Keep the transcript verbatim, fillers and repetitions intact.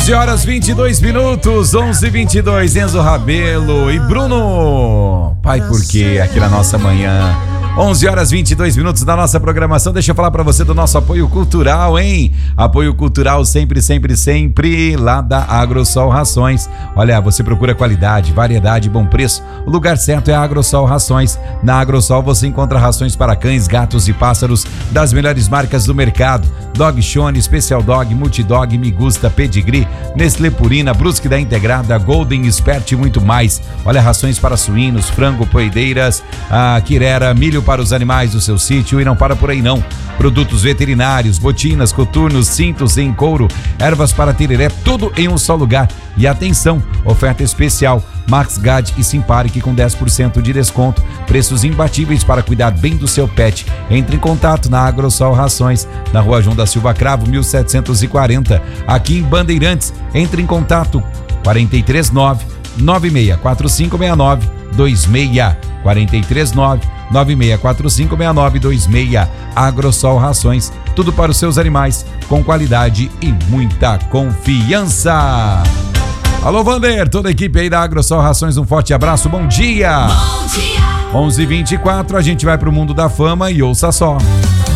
onze horas e vinte e dois minutos, onze e vinte e dois, Enzo Rabelo e Bruno. Pai, por quê? Aqui na nossa manhã. onze horas e vinte e dois minutos da nossa programação. Deixa eu falar pra você do nosso apoio cultural, hein? Apoio cultural sempre, sempre, sempre lá da Agrosol Rações. Olha, você procura qualidade, variedade e bom preço. O lugar certo é a Agrosol Rações. Na Agrosol você encontra rações para cães, gatos e pássaros das melhores marcas do mercado. Dog Shone, Special Dog, Multidog, Migusta, Pedigree, Nestlé Purina, Brusque da Integrada, Golden, Expert e muito mais. Olha, rações para suínos, frango, poedeiras, a quirera, milho para os animais do seu sítio, e não para por aí não. Produtos veterinários, botinas, coturnos, cintos em couro, ervas para tereré, tudo em um só lugar. E atenção, oferta especial, Max Gad e Simparic com dez por cento de desconto, preços imbatíveis para cuidar bem do seu pet. Entre em contato na Agrosol Rações, na Rua João da Silva Cravo, mil setecentos e quarenta, aqui em Bandeirantes. Entre em contato quatro três nove, nove seis quatro cinco seis nove dois seis, quatro três nove, nove seis quatro cinco seis nove dois seis. Agrosol Rações, tudo para os seus animais, com qualidade e muita confiança. Alô, Vander, toda a equipe aí da Agrosol Rações, um forte abraço, bom dia. Bom dia. onze e vinte e quatro, a gente vai pro mundo da fama e ouça só.